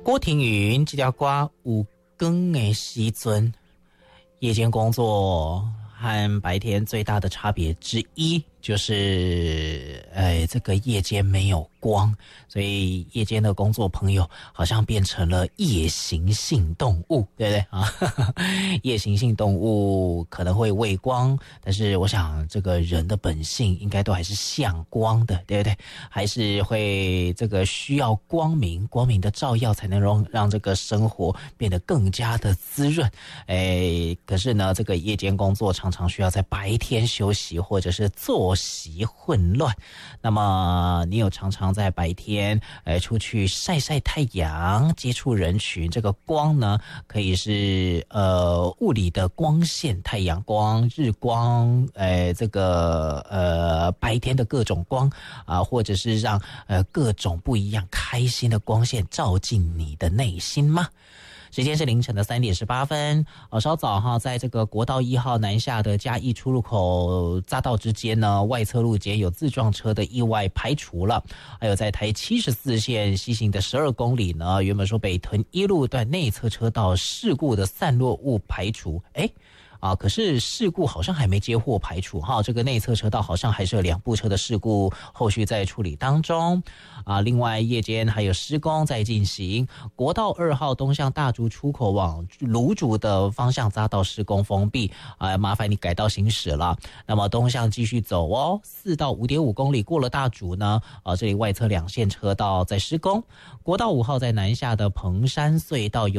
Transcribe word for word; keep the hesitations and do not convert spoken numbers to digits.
郭庭云这条歌有光的时阵，夜间工作和白天最大的差别之一就是，呃，这个夜间没有光，所以夜间的工作朋友好像变成了夜行性动物，对不对啊？夜行性动物可能会畏光，但是我想这个人的本性应该都还是向光的，对不对？还是会这个需要光明，光明的照耀才能让让这个生活变得更加的滋润。哎，可是呢，这个夜间工作常常需要在白天休息，或者是作息混乱。那么你有常常在白天呃出去晒晒太阳，接触人群，这个光呢可以是呃物理的光线，太阳光、日光，呃这个呃白天的各种光啊、呃，或者是让呃各种不一样开心的光线照进你的内心吗？时间是凌晨的三点十八分，呃，稍早哈，在这个国道一号南下的嘉义出入口匝道之间呢，外侧路肩有自撞车的意外排除了，还有在台七十四线西行的十二公里呢，原本说北屯一路段内侧车道事故的散落物排除，哎。啊，可是事故好像还没接获排除哈，这个内侧车道好像还是有两部车的事故，后续在处理当中。啊，另外夜间还有施工在进行，国道二号东向大竹出口往芦竹的方向匝道施工封闭，啊，麻烦你改道行驶了。那么东向继续走哦，四到五点五公里过了大竹呢，啊，这里外侧两线车道在施工。国道五号在南下的彭山隧道有